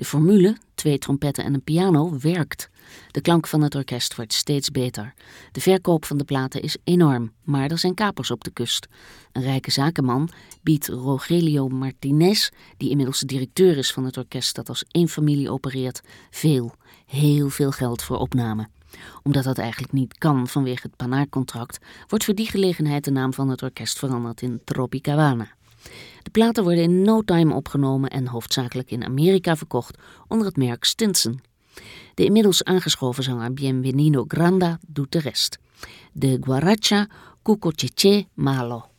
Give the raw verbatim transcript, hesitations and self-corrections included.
De formule, twee trompetten en een piano, werkt. De klank van het orkest wordt steeds beter. De verkoop van de platen is enorm, maar er zijn kapers op de kust. Een rijke zakenman biedt Rogelio Martinez, die inmiddels de directeur is van het orkest dat als één familie opereert, veel, heel veel geld voor opname. Omdat dat eigenlijk niet kan vanwege het Panar-contract, wordt voor die gelegenheid de naam van het orkest veranderd in Tropicabana. De platen worden in no time opgenomen en hoofdzakelijk in Amerika verkocht onder het merk Stinson. De inmiddels aangeschoven zanger Bienvenido Granda doet de rest. De guaracha Cuco Cheche Malo.